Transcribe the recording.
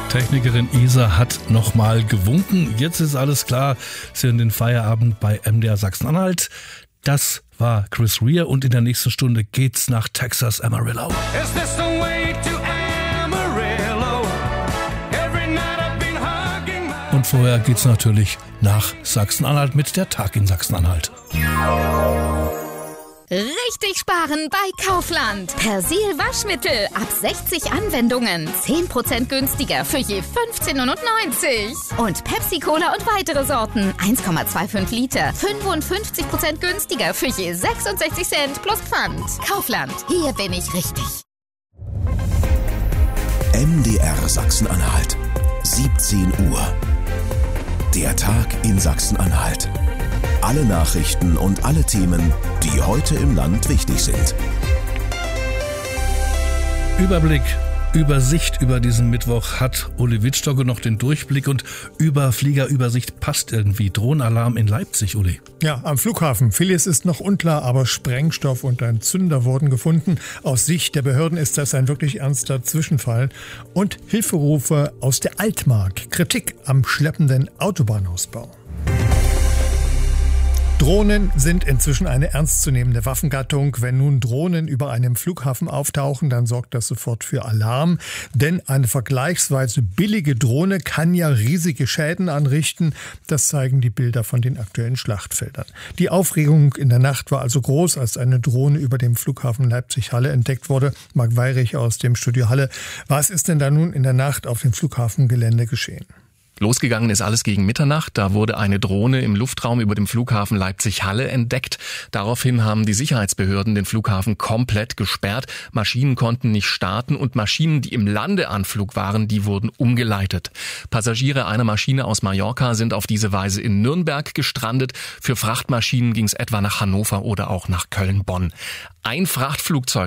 Technikerin Isa hat nochmal gewunken. Jetzt ist alles klar. Sie hören den Feierabend bei MDR Sachsen-Anhalt. Das war Chris Rea und in der nächsten Stunde geht's nach Texas, Amarillo. Is this the way to Amarillo? Every night I've been hugging my... Und vorher geht's natürlich nach Sachsen-Anhalt mit der Tag in Sachsen-Anhalt. Richtig sparen bei Kaufland. Persil Waschmittel ab 60 Anwendungen. 10% günstiger für je 15,99 €. Und Pepsi Cola und weitere Sorten. 1,25 Liter. 55% günstiger für je 66 Cent plus Pfand. Kaufland. Hier bin ich richtig. MDR Sachsen-Anhalt. 17 Uhr. Der Tag in Sachsen-Anhalt. Alle Nachrichten und alle Themen, die heute im Land wichtig sind. Überblick, Übersicht über diesen Mittwoch hat Uli Wittstocke noch den Durchblick und Überfliegerübersicht passt irgendwie. Drohnenalarm in Leipzig, Uli. Ja, am Flughafen. Vieles ist noch unklar, aber Sprengstoff und ein Zünder wurden gefunden. Aus Sicht der Behörden ist das ein wirklich ernster Zwischenfall. Und Hilferufe aus der Altmark. Kritik am schleppenden Autobahnausbau. Drohnen sind inzwischen eine ernstzunehmende Waffengattung. Wenn nun Drohnen über einem Flughafen auftauchen, dann sorgt das sofort für Alarm. Denn eine vergleichsweise billige Drohne kann ja riesige Schäden anrichten. Das zeigen die Bilder von den aktuellen Schlachtfeldern. Die Aufregung in der Nacht war also groß, als eine Drohne über dem Flughafen Leipzig-Halle entdeckt wurde. Marc Weyrich aus dem Studio Halle. Was ist denn da nun in der Nacht auf dem Flughafengelände geschehen? Losgegangen ist alles gegen Mitternacht. Da wurde eine Drohne im Luftraum über dem Flughafen Leipzig-Halle entdeckt. Daraufhin haben die Sicherheitsbehörden den Flughafen komplett gesperrt. Maschinen konnten nicht starten und Maschinen, die im Landeanflug waren, die wurden umgeleitet. Passagiere einer Maschine aus Mallorca sind auf diese Weise in Nürnberg gestrandet. Für Frachtmaschinen ging es etwa nach Hannover oder auch nach Köln-Bonn. Ein Frachtflugzeug